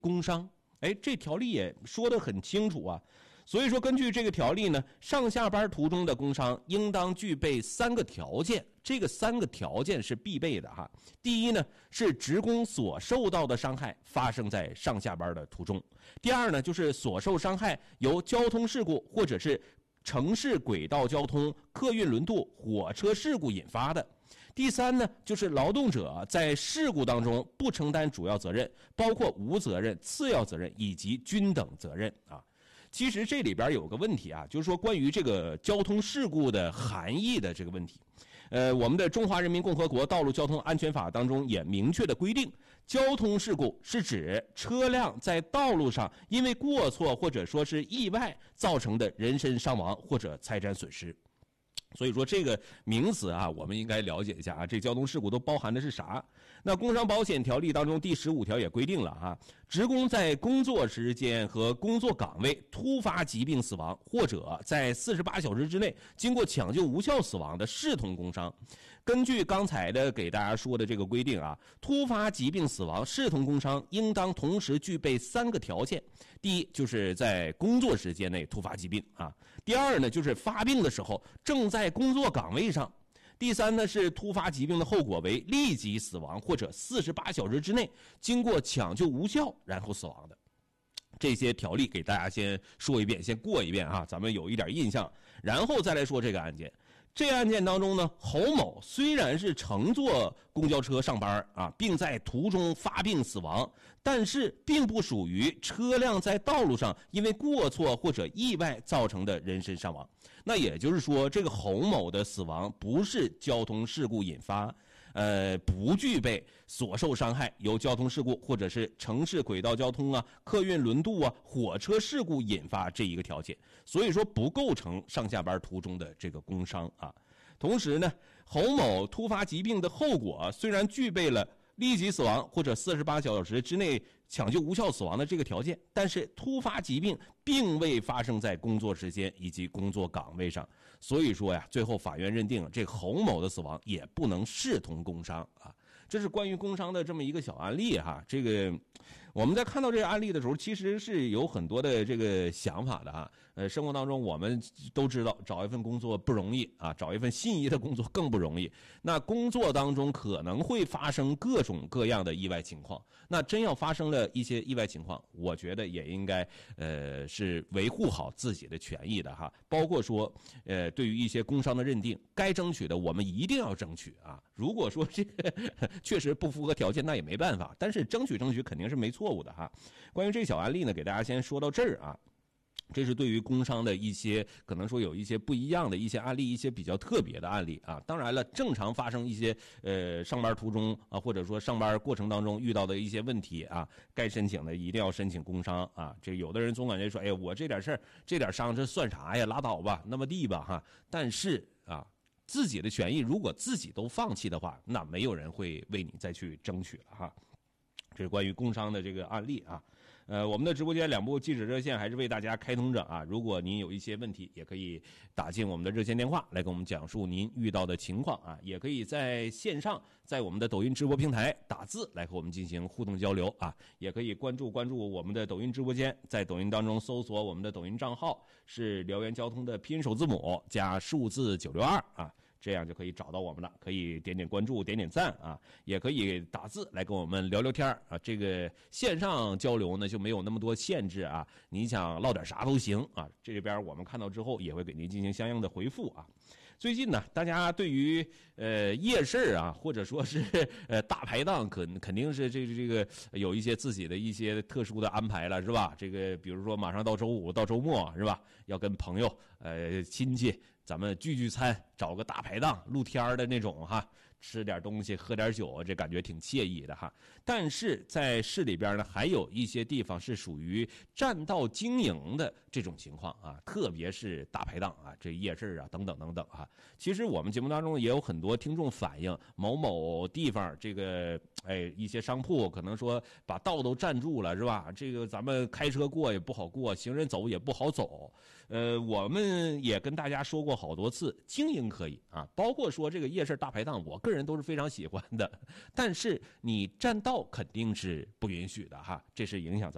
工商。哎，这条例也说得很清楚啊。所以说，根据这个条例呢，上下班途中的工伤应当具备3个条件，这个3个条件是必备的哈。第一呢，是职工所受到的伤害发生在上下班的途中；第二呢，就是所受伤害由交通事故或者是城市轨道交通、客运轮渡、火车事故引发的；第三呢，就是劳动者在事故当中不承担主要责任，包括无责任、次要责任以及均等责任啊。其实这里边有个问题啊，就是说关于这个交通事故的含义的这个问题。我们的《中华人民共和国道路交通安全法》当中也明确的规定，交通事故是指车辆在道路上因为过错或者说是意外造成的人身伤亡或者财产损失。所以说这个名词啊，我们应该了解一下啊，这交通事故都包含的是啥？那工伤保险条例当中第15条也规定了哈，职工在工作时间和工作岗位突发疾病死亡，或者在48小时之内经过抢救无效死亡的，视同工伤。根据刚才的给大家说的这个规定啊，突发疾病死亡视同工伤应当同时具备3个条件。第一，就是在工作时间内突发疾病啊；第二呢，就是发病的时候正在工作岗位上；第三呢，是突发疾病的后果为立即死亡或者48小时之内经过抢救无效然后死亡的。这些条例给大家先说一遍，先过一遍啊，咱们有一点印象，然后再来说这个案件。这案件当中呢，侯某虽然是乘坐公交车上班啊，并在途中发病死亡，但是并不属于车辆在道路上因为过错或者意外造成的人身伤亡。那也就是说，这个侯某的死亡不是交通事故引发，不具备所受伤害由交通事故或者是城市轨道交通啊、客运轮渡啊、火车事故引发这一个条件，所以说不构成上下班途中的这个工伤啊。同时呢，侯某突发疾病的后果虽然具备了立即死亡或者48小时之内抢救无效死亡的这个条件，但是突发疾病并未发生在工作时间以及工作岗位上，所以说呀，最后法院认定这个侯某的死亡也不能视同工伤啊。这是关于工伤的这么一个小案例哈。这个我们在看到这个案例的时候，其实是有很多的这个想法的哈。生活当中我们都知道，找一份工作不容易啊，找一份心仪的工作更不容易。那工作当中可能会发生各种各样的意外情况。那真要发生了一些意外情况，我觉得也应该是维护好自己的权益的哈。包括说对于一些工伤的认定，该争取的我们一定要争取啊。如果说这个确实不符合条件，那也没办法，但是争取肯定是没错误的哈。关于这个小案例呢，给大家先说到这儿啊。这是对于工伤的一些可能说有一些不一样的一些案例，一些比较特别的案例啊。当然了，正常发生一些上班途中啊，或者说上班过程当中遇到的一些问题啊，该申请的一定要申请工伤啊。这有的人总感觉说，哎呀，我这点事儿这点伤这算啥呀，拉倒吧，那么地吧哈。但是啊，自己的权益如果自己都放弃的话，那没有人会为你再去争取了哈。这是关于工伤的这个案例啊。我们的直播间2部记者热线还是为大家开通着啊。如果您有一些问题，也可以打进我们的热线电话来跟我们讲述您遇到的情况啊。也可以在线上，在我们的抖音直播平台打字来和我们进行互动交流啊。也可以关注我们的抖音直播间，在抖音当中搜索我们的抖音账号是辽源交通的拼音首字母加数字962啊。这样就可以找到我们了，可以点点关注，点点赞啊，也可以打字来跟我们聊聊天啊。这个线上交流呢就没有那么多限制啊，你想唠点啥都行啊。这边我们看到之后也会给您进行相应的回复啊。最近呢，大家对于夜市啊，或者说是大排档，肯定是这个有一些自己的一些特殊的安排了，是吧？这个比如说马上到周五到周末是吧？要跟朋友亲戚咱们聚餐，找个大排档露天的那种哈，吃点东西喝点酒，这感觉挺惬意的哈。但是在市里边呢，还有一些地方是属于占道经营的这种情况啊，特别是大排档啊，这夜市啊等等等等啊。其实我们节目当中也有很多听众反映，某某地方这个一些商铺可能说把道都占住了，是吧？这个咱们开车过也不好过，行人走也不好走。我们也跟大家说过好多次，经营可以啊，包括说这个夜市大排档，我个人都是非常喜欢的，但是你占道肯定是不允许的哈，这是影响咱